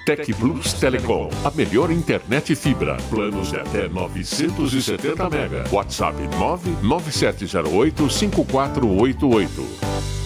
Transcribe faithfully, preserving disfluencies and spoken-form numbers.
Tec Plus Telecom, a melhor internet fibra. Planos de até novecentos e setenta mega. WhatsApp nove nove sete zero oito cinco quatro oito oito.